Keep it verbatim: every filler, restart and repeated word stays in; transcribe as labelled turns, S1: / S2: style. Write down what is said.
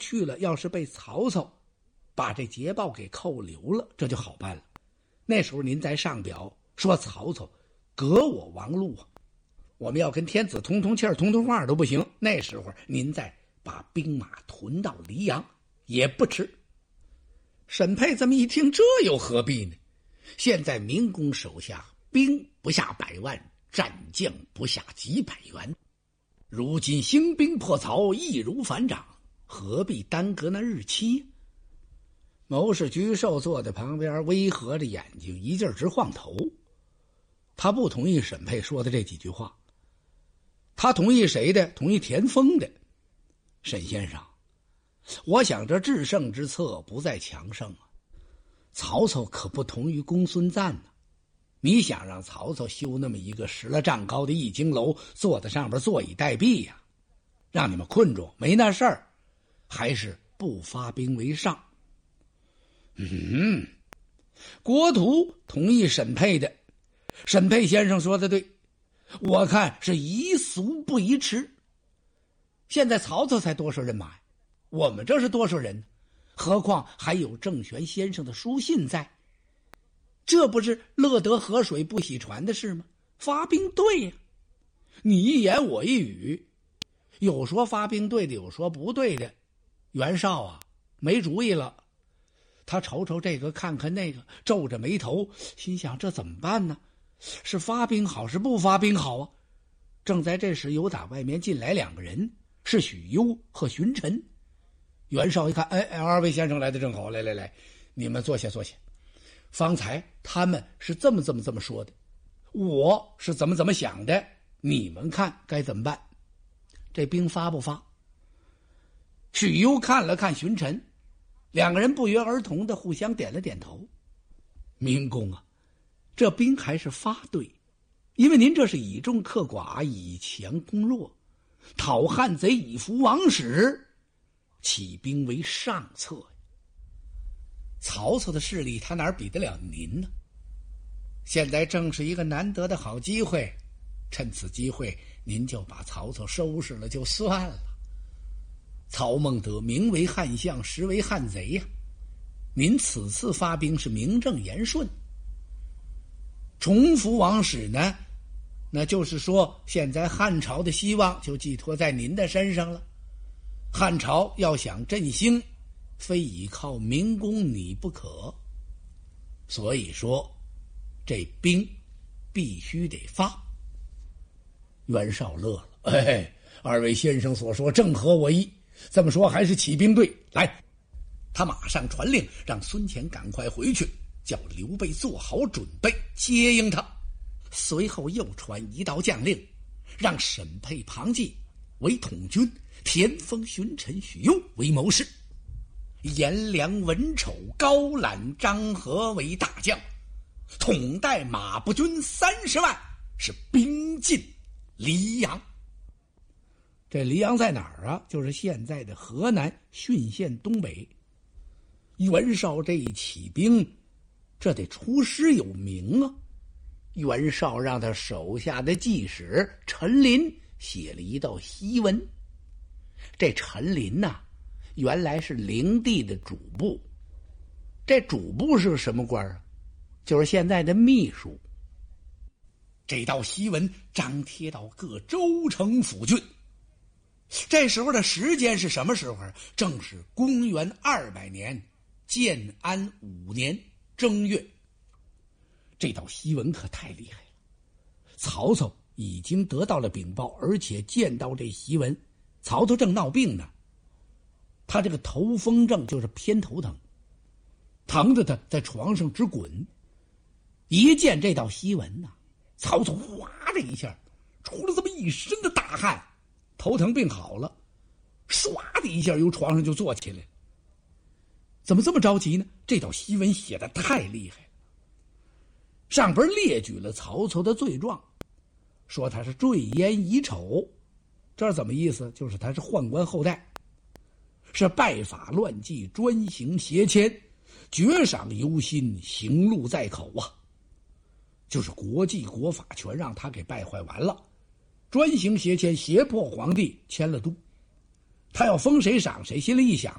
S1: 去了，要是被曹操把这捷报给扣留了，这就好办了。那时候您再上表说曹操革我王路啊，我们要跟天子通通气儿通通话都不行，那时候您再把兵马屯到黎阳也不迟。沈佩这么一听，这又何必呢？现在明公手下兵不下百万，战将不下几百员，如今兴兵破曹易如反掌，何必耽搁那日期？谋士沮授坐在旁边，微合着眼睛，一劲儿直晃头。他不同意沈佩说的这几句话，他同意谁的？同意田丰的。沈先生，我想这制胜之策不在强胜啊，曹操可不同于公孙瓒呢、啊。你想让曹操修那么一个十来丈高的易经楼，坐在上边坐以待毙呀、啊？让你们困住没那事儿，还是不发兵为上。嗯，国图同意沈佩的。沈佩先生说的对，我看是宜速不宜迟。现在曹操才多少人马呀？我们这是多少人呢？何况还有郑玄先生的书信在，这不是乐得河水不洗船的事吗？发兵对呀、啊，你一言我一语，有说发兵对的，有说不对的。袁绍啊，没主意了。他瞅瞅这个看看那个，皱着眉头，心想这怎么办呢？是发兵好是不发兵好啊？正在这时，有打外面进来两个人，是许攸和荀臣。袁绍一看，哎，二位先生来的正好，来来来，你们坐下坐下。方才他们是这么这么这么说的，我是怎么怎么想的，你们看该怎么办？这兵发不发？许攸看了看荀臣，两个人不约而同的互相点了点头。明公啊，这兵还是发对，因为您这是以众克寡，以强攻弱，讨汉贼以服王室，起兵为上策。曹操的势力他哪比得了您呢？现在正是一个难得的好机会，趁此机会您就把曹操收拾了就算了。曹孟德名为汉相，实为汉贼呀、啊。您此次发兵是名正言顺，重服王室呢，那就是说现在汉朝的希望就寄托在您的身上了。汉朝要想振兴，非倚靠明公你不可，所以说这兵必须得发。袁绍乐了，哎，二位先生所说正合我意，这么说还是起兵队来。他马上传令，让孙乾赶快回去，叫刘备做好准备接应他。随后又传一道将令，让沈佩、庞纪为统军，田丰、荀臣、许攸为谋士，颜良、文丑、高览、张合为大将，统带马步军三十万，是兵进黎阳。这黎阳在哪儿啊？就是现在的河南浚县东北。袁绍这一起兵，这得出师有名啊。袁绍让他手下的记史陈琳写了一道檄文。这陈琳呐、啊，原来是灵帝的主簿。这主簿是什么官啊？就是现在的秘书。这道檄文张贴到各州城府郡。这时候的时间是什么时候？正是公元二百年建安五年正月。这道檄文可太厉害了，曹操已经得到了禀报，而且见到这檄文，曹操正闹病呢，他这个头风症就是偏头疼，疼得他在床上直滚。一见这道檄文呢，曹操哗的一下出了这么一身的大汗，头疼病好了，唰的一下由床上就坐起来。怎么这么着急呢？这道檄文写的太厉害了，上边列举了曹操的罪状，说他是坠烟遗丑，这是怎么意思？就是他是宦官后代，是拜法乱纪，专行邪迁，绝赏忧心，行路在口啊，就是国纪国法全让他给败坏完了，专行邪迁，胁迫皇帝迁了都。他要封谁赏谁，心里一想